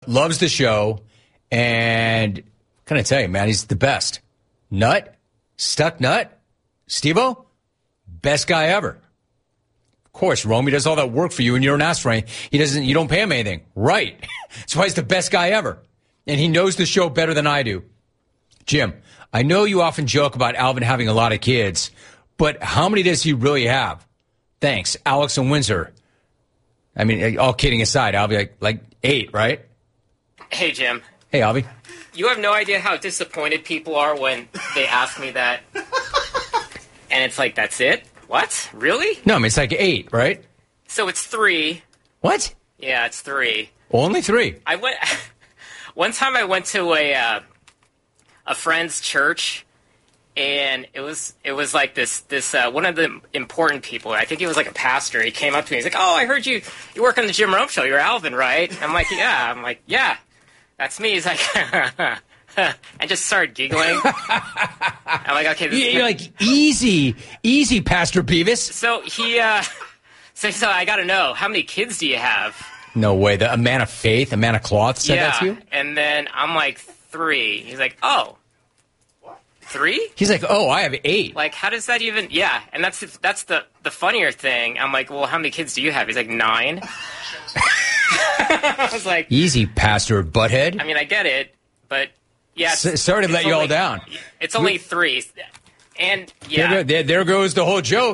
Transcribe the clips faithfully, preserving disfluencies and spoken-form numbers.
Loves the show, and can I tell you, man, he's the best. Nut, stuck nut, Steve-O, best guy ever. Of course, Rome, he does all that work for you, and you don't ask for anything. He doesn't. You don't pay him anything, right? That's why he's the best guy ever, and he knows the show better than I do. Jim, I know you often joke about Alvin having a lot of kids, but how many does he really have? Thanks, Alex and Windsor. I mean, all kidding aside, I'll be like, like eight, right? Hey, Jim. Hey, Albie. You have no idea how disappointed people are when they ask me that. And it's like, that's it? What? Really? No, I mean, it's like eight, right? So it's three. What? Yeah, it's three. Only three? I went... One time I went to a uh, a friend's church, and it was it was like this, this uh, one of the important people. I think he was like a pastor. He came up to me. He's like, oh, I heard you, you work on the Jim Rome Show. You're Alvin, right? I'm like, yeah. I'm like, yeah. That's me. He's like, and just started giggling. I'm like, okay. This You're is like, easy, easy, Pastor Beavis. So he, uh, so, so I got to know, how many kids do you have? No way. The, a man of faith, a man of cloth said yeah. that to you? And then I'm like, three. He's like, oh, three? He's like, oh, I have eight. Like, how does that even, yeah. And that's, that's the, the funnier thing. I'm like, well, how many kids do you have? He's like, nine. I was like, easy, Pastor Butthead. I mean, I get it, but yeah. S- sorry to let you only, all down. It's only three. And yeah. There, there, there goes the whole joke.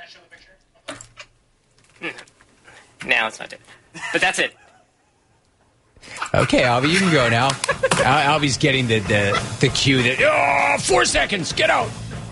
No, it's not it. But that's it. Okay, Albie, you can go now. Al- Albie's getting the, the, the cue that, oh, four seconds, get out.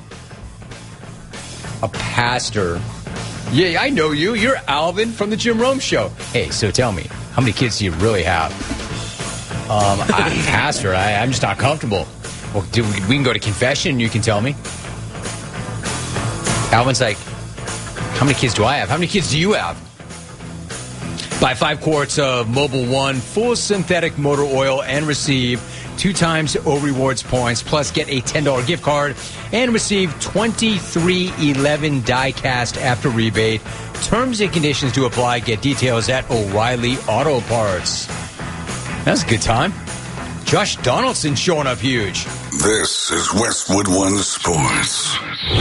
A pastor. Yeah, I know you. You're Alvin from the Jim Rome Show. Hey, so tell me, how many kids do you really have? Um, I, pastor, I, I'm just not comfortable. Well, do, we can go to confession and you can tell me. Alvin's like, how many kids do I have? How many kids do you have? Buy five quarts of Mobil One full synthetic motor oil and receive two times O Rewards points, plus get a ten dollars gift card and receive twenty-three eleven die-cast after rebate. Terms and conditions do apply. Get details at O'Reilly Auto Parts. That's a good time. Josh Donaldson showing up huge. This is Westwood One Sports.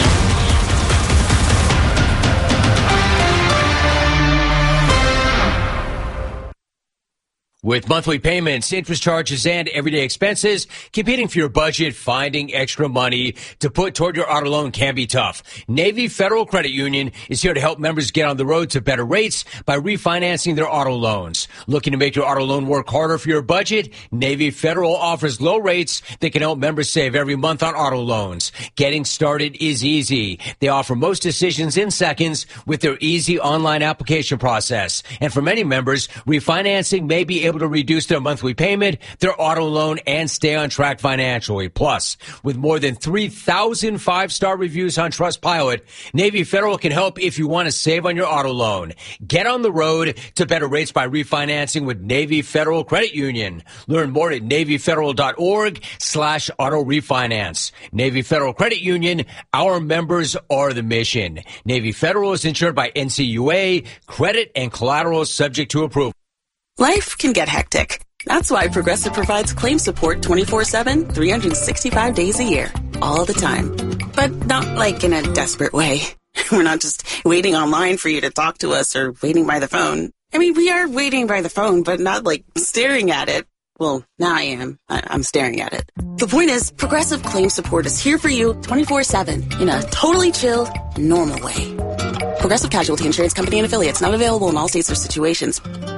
With monthly payments, interest charges, and everyday expenses, competing for your budget, finding extra money to put toward your auto loan can be tough. Navy Federal Credit Union is here to help members get on the road to better rates by refinancing their auto loans. Looking to make your auto loan work harder for your budget? Navy Federal offers low rates that can help members save every month on auto loans. Getting started is easy. They offer most decisions in seconds with their easy online application process. And for many members, refinancing may be able to reduce their monthly payment, their auto loan, and stay on track financially. Plus, with more than three thousand five-star reviews on Trustpilot, Navy Federal can help if you want to save on your auto loan. Get on the road to better rates by refinancing with Navy Federal Credit Union. Learn more at NavyFederal.org slash auto refinance. Navy Federal Credit Union, our members are the mission. Navy Federal is insured by N C U A. Credit and collateral subject to approval. Life can get hectic. That's why Progressive provides claim support twenty-four seven, three hundred sixty-five days a year, all the time. But not like in a desperate way. We're not just waiting online for you to talk to us or waiting by the phone. I mean, we are waiting by the phone, but not like staring at it. Well, now I am. I- I'm staring at it. The point is, Progressive claim support is here for you twenty-four seven in a totally chill, normal way. Progressive Casualty Insurance Company and Affiliates, not available in all states or situations.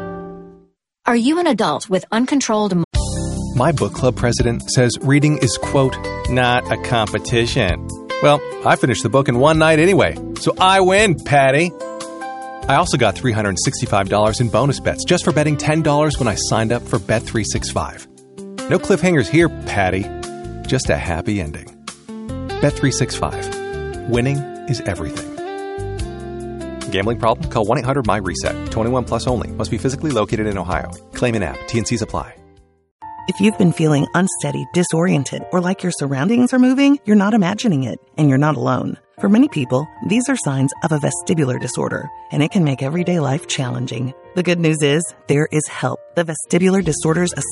Are you an adult with uncontrolled... My book club president says reading is, quote, not a competition. Well, I finished the book in one night anyway, so I win, Patty. I also got three hundred sixty-five dollars in bonus bets just for betting ten dollars when I signed up for Bet three sixty-five. No cliffhangers here, Patty. Just a happy ending. Bet three sixty-five. Winning is everything. Gambling problem? Call one eight hundred my reset. twenty-one plus only. Must be physically located in Ohio. Claim in app. T N Cs apply. If you've been feeling unsteady, disoriented, or like your surroundings are moving, you're not imagining it, and you're not alone. For many people, these are signs of a vestibular disorder, and it can make everyday life challenging. The good news is, there is help. The Vestibular Disorders